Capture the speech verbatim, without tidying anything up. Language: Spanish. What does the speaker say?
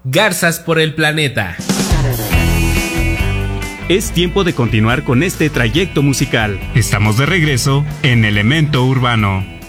Garzas por el planeta. Es tiempo de continuar con este trayecto musical. Estamos de regreso en Elemento Urbano.